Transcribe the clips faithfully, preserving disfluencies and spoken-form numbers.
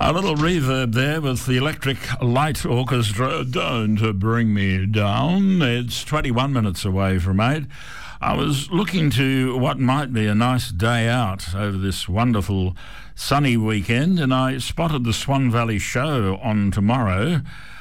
A little reverb there with the Electric Light Orchestra, Don't Bring Me Down. It's twenty-one minutes away from eight. I was looking to what might be a nice day out over this wonderful sunny weekend, and I spotted the Swan Valley Show on tomorrow,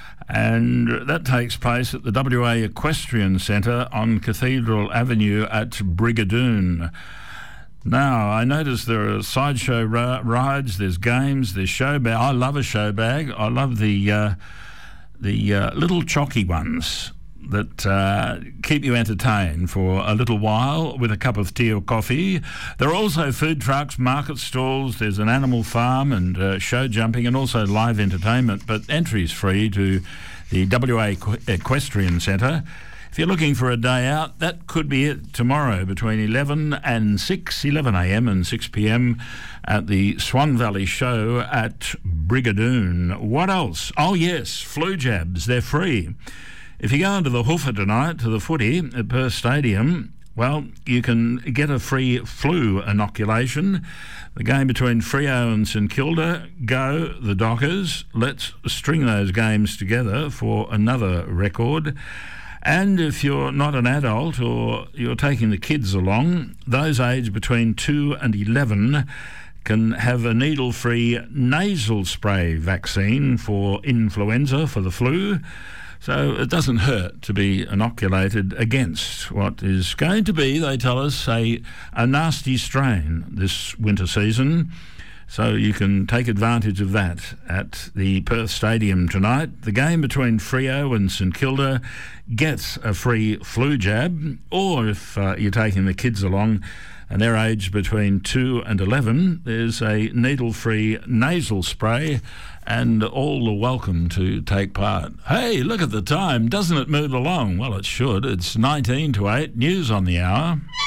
and that takes place at the W A Equestrian Centre on Cathedral Avenue at Brigadoon. Now, I notice there are sideshow ra- rides, there's games, there's show bag. I love a show bag. I love the uh, the uh, little chocky ones that uh, keep you entertained for a little while with a cup of tea or coffee. There are also food trucks, market stalls, there's an animal farm and uh, show jumping and also live entertainment, but entry's free to the W A Equestrian Centre. If you're looking for a day out, that could be it tomorrow between eleven and six, eleven a.m. and six p.m. at the Swan Valley Show at Brigadoon. What else? Oh yes, flu jabs, they're free. If you go into the Hoofer tonight to the footy at Perth Stadium, well, you can get a free flu inoculation. The game between Freo and St Kilda, go the Dockers. Let's string those games together for another record. And if you're not an adult or you're taking the kids along, those aged between two and eleven can have a needle-free nasal spray vaccine for influenza, for the flu. So it doesn't hurt to be inoculated against what is going to be, they tell us, a, a nasty strain this winter season. So you can take advantage of that at the Perth Stadium tonight. The game between Freo and St Kilda gets a free flu jab, or if uh, you're taking the kids along and they're aged between two and eleven, there's a needle-free nasal spray and all are welcome to take part. Hey, look at the time. Doesn't it move along? Well, it should. It's nineteen to eight. News on the hour.